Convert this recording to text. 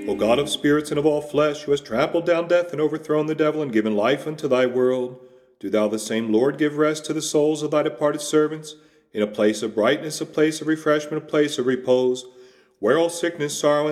O God of spirits and of all flesh, who hast trampled down death and overthrown the devil and given life unto thy world, do thou the same, Lord, give rest to the souls of thy departed servants, in a place of brightness, a place of refreshment, a place of repose, where all sickness, sorrow,